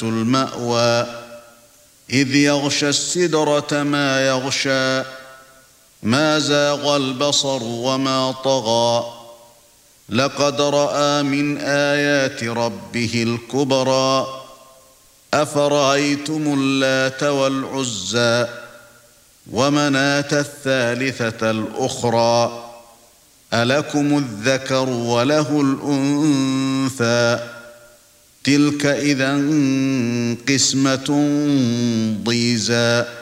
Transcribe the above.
المأوى إذ يغشى السدرة ما يغشى ما زاغ البصر وما طغى لقد رأى من آيات ربه الكبرى أفرأيتم اللات والعزى ومناة الثالثة الأخرى ألكم الذكر وله الأنثى تلك إذا قسمة ضيزى